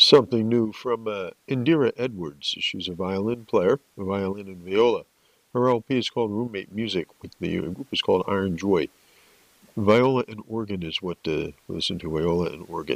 Something new from Indira Edwards. She's a violin player, a violin and viola. Her LP is called Roommate Music. The group is called Iron Joy. Viola and organ is what we listen to. Viola and organ.